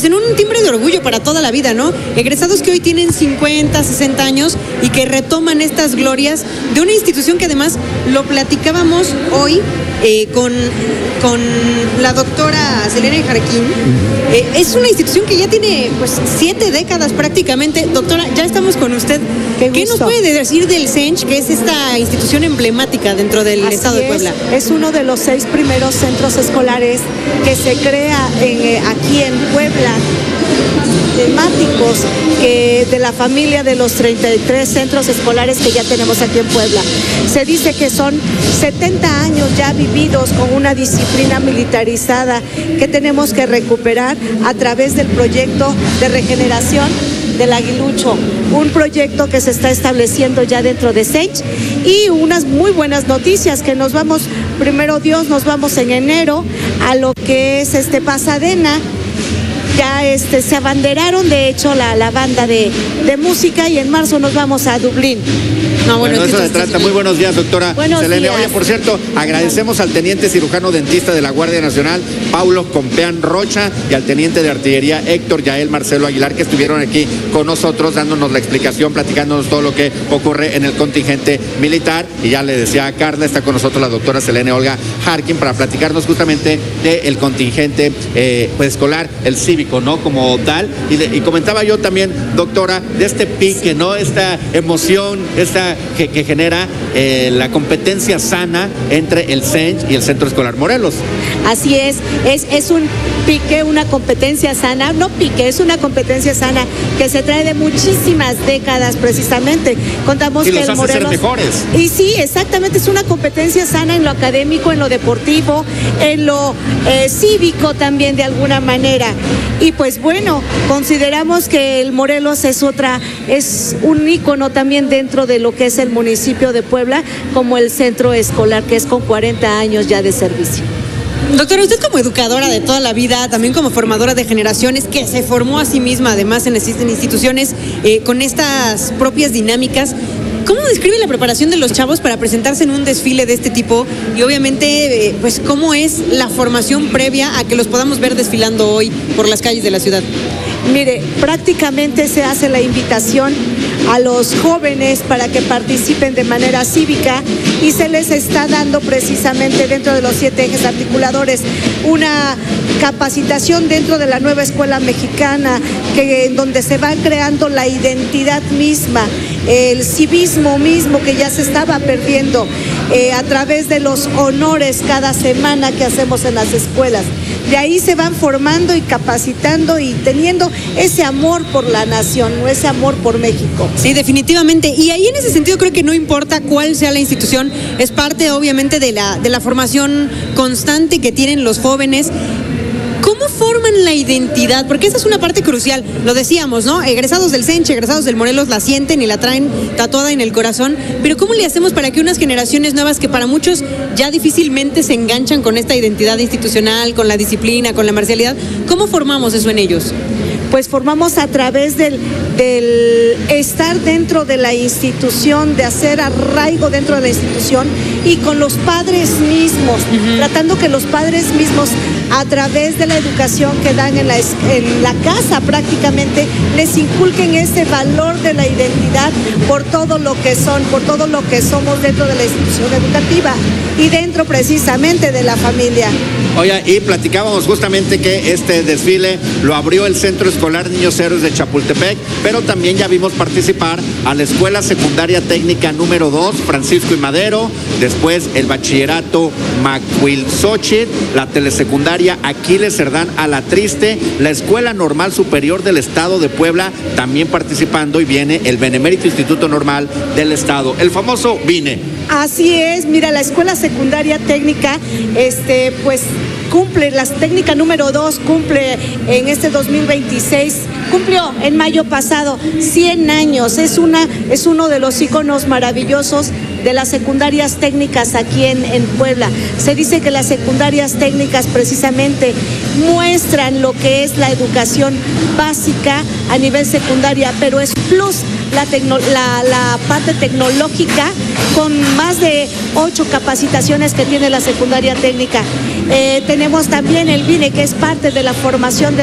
pues en un timbre de orgullo para toda la vida, ¿no? Egresados que hoy tienen 50, 60 años y que retoman estas glorias de una institución que además lo platicábamos hoy con la doctora Selene Jarquín. Es una institución que ya tiene pues 7 décadas prácticamente. Doctora, ya estamos con usted. ¿Qué nos puede decir del CENCH, que es esta institución emblemática dentro del estado de Puebla? Es uno de los 6 primeros centros escolares que se crea aquí en Puebla, temáticos de la familia de los 33 centros escolares que ya tenemos aquí en Puebla. Se dice que son 70 años ya vividos con una disciplina militarizada que tenemos que recuperar a través del proyecto de regeneración del Aguilucho, un proyecto que se está estableciendo ya dentro de CENCH, y unas muy buenas noticias que nos vamos, primero Dios, nos vamos en enero a lo que es Pasadena. Ya se abanderaron, de hecho, la banda de música, y en marzo nos vamos a Dublín. No, bueno, eso se trata. Muy buenos días, doctora Selene. Días. Oye, por cierto, agradecemos al teniente cirujano dentista de la Guardia Nacional, Paulo Compeán Rocha, y al teniente de artillería, Héctor Yael Marcelo Aguilar, que estuvieron aquí con nosotros, dándonos la explicación, platicándonos todo lo que ocurre en el contingente militar. Y ya le decía a Carla, está con nosotros la doctora Selene Olga Jarquín para platicarnos justamente del contingente escolar, el cívico, ¿no? Como tal. Y comentaba yo también, doctora, de este pique, ¿no? Esta emoción, que genera la competencia sana entre el CENCH y el Centro Escolar Morelos. Así es un pique, una competencia sana, no pique, es una competencia sana que se trae de muchísimas décadas precisamente. Contamos y que los hace Morelos, ser mejores. Y sí, exactamente, es una competencia sana en lo académico, en lo deportivo, en lo cívico también de alguna manera. Y pues bueno, consideramos que el Morelos es un ícono también dentro de lo que es el municipio de Puebla, como el centro escolar, que es con 40 años ya de servicio. Doctora, usted como educadora de toda la vida, también como formadora de generaciones, que se formó a sí misma, además en instituciones con estas propias dinámicas, ¿cómo describe la preparación de los chavos para presentarse en un desfile de este tipo? Y obviamente, pues, ¿cómo es la formación previa a que los podamos ver desfilando hoy por las calles de la ciudad? Mire, prácticamente se hace la invitación a los jóvenes para que participen de manera cívica, y se les está dando precisamente dentro de los 7 ejes articuladores una capacitación dentro de la nueva escuela mexicana, en donde se va creando la identidad misma, el civismo mismo que ya se estaba perdiendo a través de los honores cada semana que hacemos en las escuelas. De ahí se van formando y capacitando y teniendo ese amor por la nación, ese amor por México. Sí, definitivamente. Y ahí en ese sentido creo que no importa cuál sea la institución, es parte obviamente de la formación constante que tienen los jóvenes. ¿Cómo forman la identidad? Porque esa es una parte crucial. Lo decíamos, ¿no? Egresados del CENCH, egresados del Morelos la sienten y la traen tatuada en el corazón. Pero ¿cómo le hacemos para que unas generaciones nuevas que para muchos ya difícilmente se enganchan con esta identidad institucional, con la disciplina, con la marcialidad, cómo formamos eso en ellos? Pues formamos a través del estar dentro de la institución, de hacer arraigo dentro de la institución, y con los padres mismos, tratando que los padres mismos, a través de la educación que dan en la casa prácticamente, les inculquen ese valor de la identidad por todo lo que son, por todo lo que somos dentro de la institución educativa y dentro precisamente de la familia. Oye, y platicábamos justamente que este desfile lo abrió el Centro Escolar Niños Héroes de Chapultepec, pero también ya vimos participar a la Escuela Secundaria Técnica número 2, Francisco y Madero, después el Bachillerato Macuilxóchitl, la Telesecundaria Aquiles Cerdán Alatriste, la Escuela Normal Superior del Estado de Puebla, también participando, y viene el Benemérito Instituto Normal del Estado, el famoso BINE. Así es, mira, la Escuela Secundaria Técnica, pues cumple, la técnica número 2 cumple en este 2026, cumplió en mayo pasado 100 años, es uno de los íconos maravillosos de las secundarias técnicas aquí en Puebla. Se dice que las secundarias técnicas precisamente muestran lo que es la educación básica a nivel secundaria, pero es plus la parte tecnológica, con más de 8 capacitaciones que tiene la secundaria técnica. Tenemos también el BINE, que es parte de la formación de